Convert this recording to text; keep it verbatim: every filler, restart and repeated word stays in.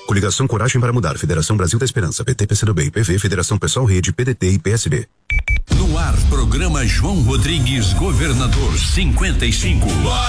Coligação Coragem para Mudar, Federação Brasil da Esperança, P T, P C do B, I P V, Federação Pessoal Rede, P D T e P S B. No ar, programa João Rodrigues, governador cinquenta e cinco.